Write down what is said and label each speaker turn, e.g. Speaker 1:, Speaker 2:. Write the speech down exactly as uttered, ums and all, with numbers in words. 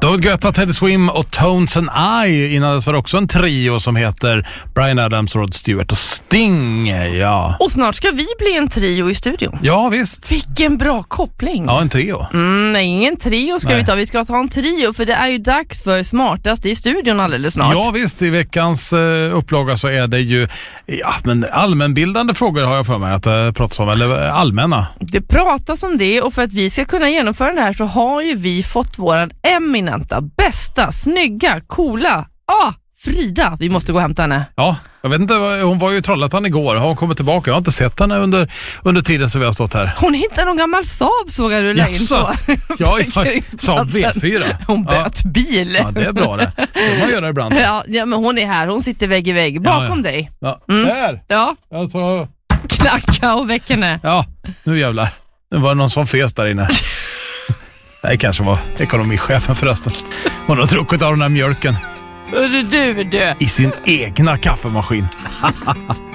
Speaker 1: Då var det gött att Teddy Swim och Tones and I innan det var också en trio som heter Bryan Adams, Rod Stewart och Sting. Ja.
Speaker 2: Och snart ska vi bli en trio i studion.
Speaker 1: Ja, visst.
Speaker 2: Vilken bra koppling.
Speaker 1: Ja, en trio.
Speaker 2: Mm, nej, ingen trio ska
Speaker 1: nej.
Speaker 2: vi ta. Vi ska ta en trio för det är ju dags för Smartast i studion alldeles snart.
Speaker 1: Ja, visst. I veckans uh, upplaga så är det ju ja, men allmänbildande frågor har jag för mig att uh, prata om, eller allmänna.
Speaker 2: Det pratas om det och för att vi ska kunna genomföra det här så har ju vi fått våran eminenta, bästa, snygga, coola, ah, Frida. Vi måste gå och hämta henne.
Speaker 1: Ja, jag vet inte, hon var ju i Trollhättan igår. Har hon kommit tillbaka? Jag har inte sett henne under, under tiden som vi har stått här.
Speaker 2: Hon hittade någon gammal Saab såg jag rulla in på.
Speaker 1: Ja, Saab V fyra.
Speaker 2: Hon böt
Speaker 1: ja.
Speaker 2: bil.
Speaker 1: Ja, det är bra det. Det man gör det ibland.
Speaker 2: Ja, ja, men hon är här. Hon sitter vägg i vägg. Bakom
Speaker 1: ja, ja.
Speaker 2: dig.
Speaker 1: Ja,
Speaker 2: mm.
Speaker 1: där.
Speaker 2: Ja.
Speaker 1: Jag tar...
Speaker 2: Knacka och väck henne.
Speaker 1: Ja, nu jävlar. Nu var det någon som fes där inne. Det kanske var ekonomichefen förresten. Hon har druckit av den här mjölken.
Speaker 2: Du, du, du.
Speaker 1: I sin egna kaffemaskin.